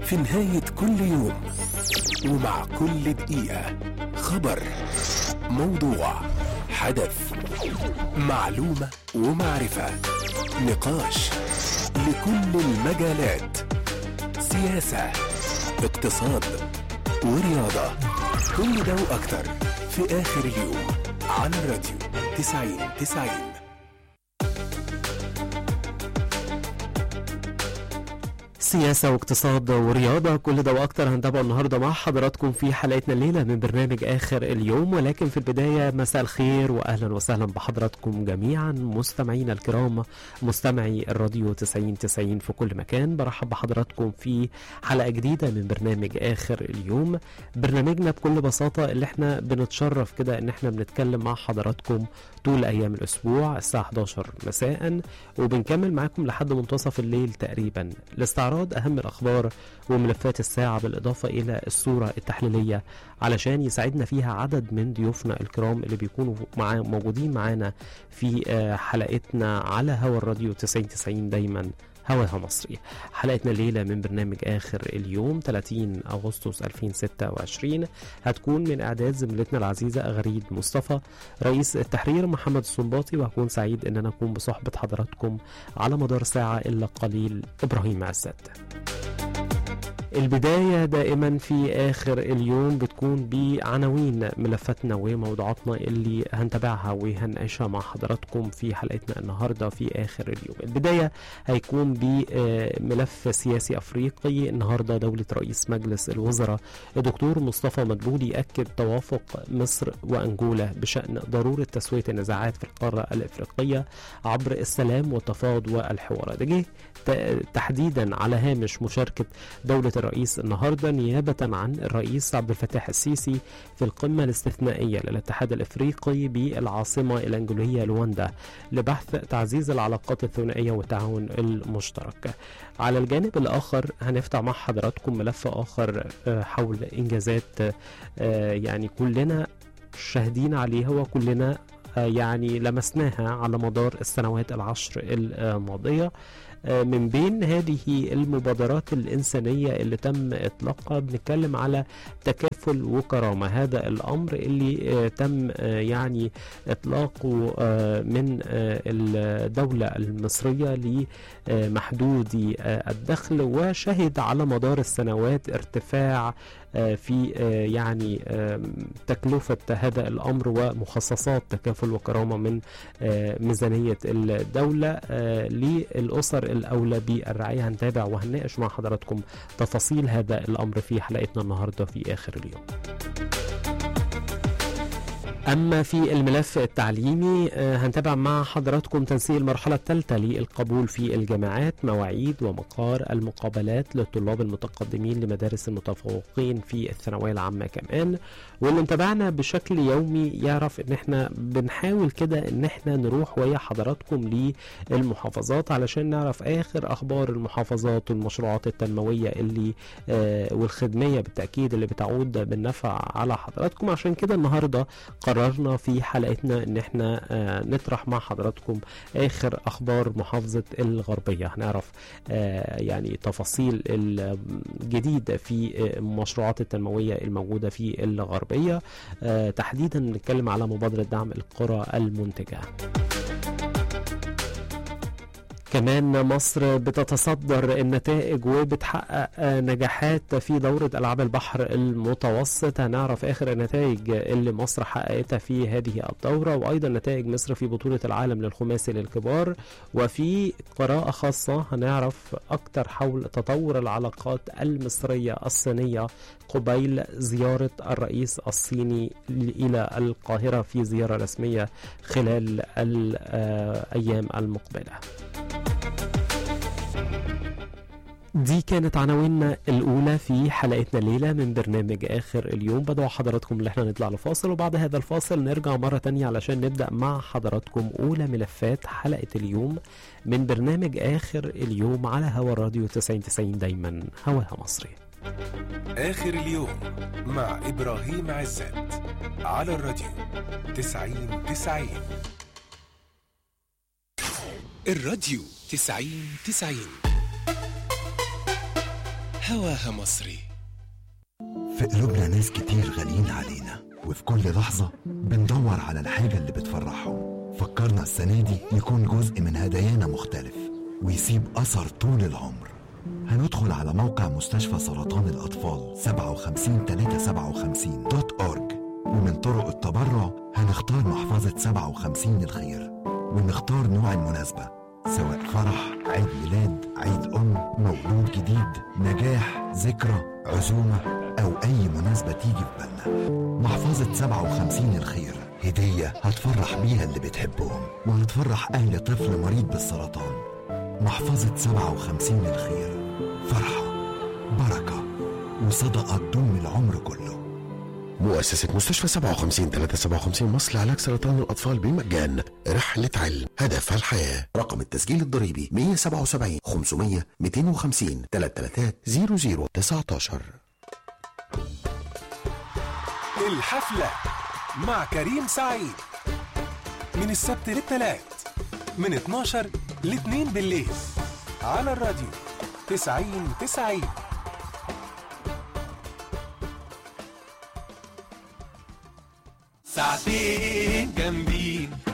في نهاية كل يوم ومع كل دقيقة خبر، موضوع، حدث، معلومة ومعرفة، نقاش لكل المجالات، سياسة، اقتصاد ورياضة، كل ده وأكتر في آخر اليوم على الراديو 90-90. سياسة واقتصاد ورياضة، كل ده وأكتر هنتابعه النهاردة مع حضراتكم في حلقتنا الليلة من برنامج آخر اليوم. ولكن في البداية مساء الخير وأهلا وسهلا بحضراتكم جميعا مستمعينا الكرام، مستمعي الراديو 90-90 في كل مكان. برحب بحضراتكم في حلقة جديدة من برنامج آخر اليوم. برنامجنا بكل بساطة اللي احنا بنتشرف كده ان احنا بنتكلم مع حضراتكم طول أيام الأسبوع الساعة 11 مساء، وبنكمل معاكم لحد منتصف الليل تقريبا لاستعراض أهم الأخبار وملفات الساعة، بالإضافة إلى الصورة التحليلية علشان يساعدنا فيها عدد من ضيوفنا الكرام اللي بيكونوا موجودين معانا في حلقتنا على هوا الراديو 90-90 دايما هواها مصري. حلقتنا الليلة من برنامج آخر اليوم 30 أغسطس 2026 هتكون من إعداد زميلتنا العزيزة غريب مصطفى، رئيس التحرير محمد الصنباطي، وهكون سعيد أن أنا أكون بصحبة حضراتكم على مدار ساعة إلا قليل إبراهيم عزت. البداية دائما في آخر اليوم بتكون بعناوين ملفاتنا وموضوعاتنا اللي هنتابعها وهنعيشها مع حضراتكم في حلقتنا النهاردة في آخر اليوم. البداية هيكون بملف سياسي أفريقي. النهاردة دولة رئيس مجلس الوزراء الدكتور مصطفى مدبولي أكد توافق مصر وأنجولا بشأن ضرورة تسوية النزاعات في القارة الإفريقية عبر السلام والتفاوض والحوار. ده جه تحديدا على هامش مشاركة دولة الرئيس النهاردة نيابة عن الرئيس عبد الفتاح السيسي في القمة الاستثنائية للاتحاد الإفريقي بالعاصمة الأنجولية لواندا لبحث تعزيز العلاقات الثنائية والتعاون المشترك. على الجانب الآخر هنفتح مع حضراتكم ملف آخر حول إنجازات يعني كلنا شاهدين عليها وكلنا يعني لمسناها على مدار السنوات العشر الماضية. من بين هذه المبادرات الإنسانية اللي تم إطلاقها بنتكلم على تكافل وكرامة. هذا الأمر اللي تم يعني إطلاقه من الدولة المصرية لمحدودي الدخل، وشهد على مدار السنوات ارتفاع في يعني تكلفة هذا الأمر ومخصصات تكافل وكرامة من ميزانية الدولة للأسر الأولى بالرعاية. هنتابع وهنناقش مع حضراتكم تفاصيل هذا الأمر في حلقتنا النهاردة في آخر اليوم. أما في الملف التعليمي هنتابع مع حضراتكم تنسيق المرحلة الثالثة للقبول في الجامعات، مواعيد ومقار المقابلات للطلاب المتقدمين لمدارس المتفوقين في الثانوية العامة كمان. واللي متابعنا بشكل يومي يعرف ان احنا بنحاول كده ان احنا نروح ويا حضراتكم للمحافظات علشان نعرف اخر اخبار المحافظات والمشروعات التنموية اللي والخدمية بالتأكيد اللي بتعود بالنفع على حضراتكم. عشان كده النهاردة قررنا في حلقتنا ان احنا نطرح مع حضراتكم اخر اخبار محافظة الغربية. هنعرف يعني تفاصيل الجديدة في المشروعات التنموية الموجودة في الغربية. تحديدا نتكلم على مبادرة دعم القرى المنتجة. كمان مصر بتتصدر النتائج وبتحقق نجاحات في دورة ألعاب البحر المتوسط. هنعرف آخر النتائج اللي مصر حققتها في هذه الدورة، وأيضا نتائج مصر في بطولة العالم للخماسي للكبار. وفي قراءة خاصة هنعرف أكتر حول تطور العلاقات المصرية الصينية قبيل زيارة الرئيس الصيني إلى القاهرة في زيارة رسمية خلال الأيام المقبلة. دي كانت عناويننا الأولى في حلقتنا الليلة من برنامج آخر اليوم. بدعو حضراتكم اللي احنا نطلع لفاصل، وبعد هذا الفاصل نرجع مرة تانية علشان نبدأ مع حضراتكم أولى ملفات حلقة اليوم من برنامج آخر اليوم على هوا الراديو 90-90 دايما هواها مصري. آخر اليوم مع إبراهيم عزت على الراديو 90-90. الراديو 90-90 هواها مصري. في قلوبنا ناس كتير غاليين علينا، وفي كل لحظة بندور على الحاجة اللي بتفرحهم. فكرنا السنة دي يكون جزء من هدايانا مختلف ويسيب أثر طول العمر. هندخل على موقع مستشفى سرطان الأطفال 57357.org، ومن طرق التبرع هنختار محفظة 57 الخير، ونختار نوع المناسبة سواء فرح، عيد ميلاد، عيد مولود جديد، نجاح، ذكرى، عزومة أو أي مناسبة تيجي في بالنا. محفظة 57 الخير هدية هتفرح بيها اللي بتحبهم وهتفرح أهل طفل مريض بالسرطان. محفظة 57 الخير، فرحة، بركة، وصدقة تدوم العمر كله. مؤسسة مستشفى 57 مصر لعلاج سرطان الأطفال بمجان. رحلة علم هدفها الحياة. رقم التسجيل الضريبي 177 500 250 333 0019. الحفلة مع كريم سعيد من السبت للثلاث من 12 ل 2 بالليل على الراديو 90. ساعتين جامدين